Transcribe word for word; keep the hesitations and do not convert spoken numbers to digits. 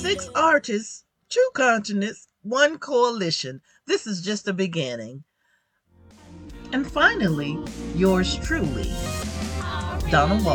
Six artists, two continents, one coalition. This is just a beginning. And finally, yours truly, Donna Wall.